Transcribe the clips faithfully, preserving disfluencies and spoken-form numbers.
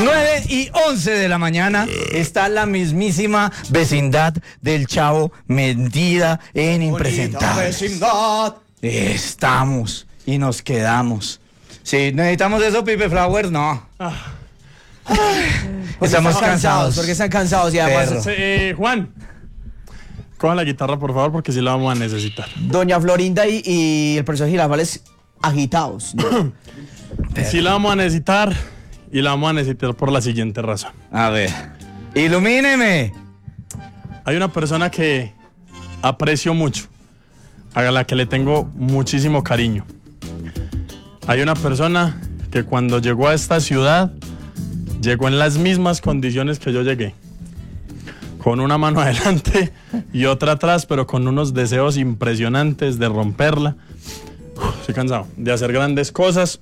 nueve y once de la mañana está la mismísima vecindad del Chavo metida en Impresentable. Vecindad. Estamos y nos quedamos. Si necesitamos eso, Pipe Flowers, no. Ah. Estamos cansados. Porque están cansados y además... Perro. Eh, Juan, coja la guitarra, por favor, porque sí la vamos a necesitar. Doña Florinda y, y el profesor Girafales agitados, ¿no? Sí la vamos a necesitar y la vamos a necesitar por la siguiente razón. A ver, ilumíneme. Hay una persona que aprecio mucho, a la que le tengo muchísimo cariño. Hay una persona que cuando llegó a esta ciudad, llegó en las mismas condiciones que yo llegué. Con una mano adelante y otra atrás, pero con unos deseos impresionantes de romperla. Uf, estoy cansado de hacer grandes cosas,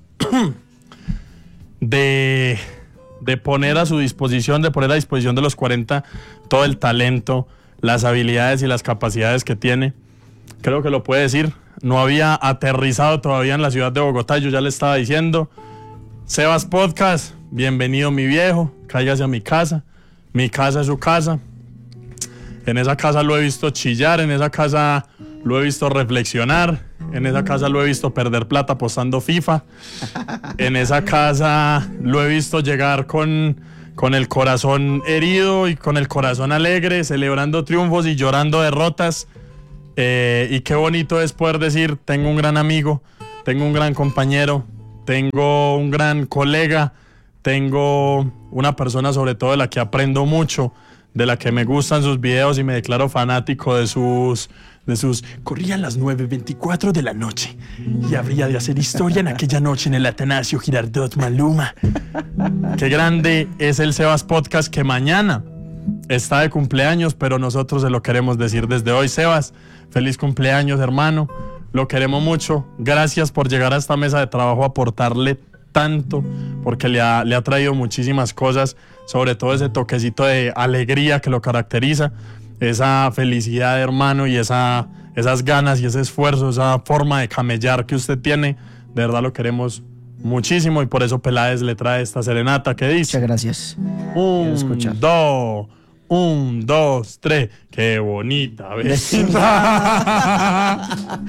de, de poner a su disposición, de poner a disposición de los cuarenta todo el talento, las habilidades y las capacidades que tiene. Creo que lo puede decir. No había aterrizado todavía en la ciudad de Bogotá, yo ya le estaba diciendo. Sebas Podcast, bienvenido mi viejo, cállase a mi casa. Mi casa es su casa. En esa casa lo he visto chillar, en esa casa lo he visto reflexionar, en esa casa lo he visto perder plata apostando FIFA, en esa casa lo he visto llegar con, con el corazón herido y con el corazón alegre, celebrando triunfos y llorando derrotas. Eh, y qué bonito es poder decir, tengo un gran amigo, tengo un gran compañero, tengo un gran colega, tengo una persona sobre todo de la que aprendo mucho, de la que me gustan sus videos y me declaro fanático de sus... de sus... Corrían las nueve veinticuatro de la noche y habría de hacer historia en aquella noche en el Atanasio Girardot Maluma. Qué grande es el Sebas Podcast, que mañana está de cumpleaños, pero nosotros se lo queremos decir desde hoy. Sebas, feliz cumpleaños, hermano. Lo queremos mucho. Gracias por llegar a esta mesa de trabajo a aportarle tanto, porque le ha, le ha traído muchísimas cosas, sobre todo ese toquecito de alegría que lo caracteriza, esa felicidad, hermano, y esa, esas ganas y ese esfuerzo, esa forma de camellar que usted tiene. De verdad lo queremos muchísimo y por eso Peláez le trae esta serenata que dice: Muchas gracias. Un, dos, un, dos, tres. Qué bonita vecindad.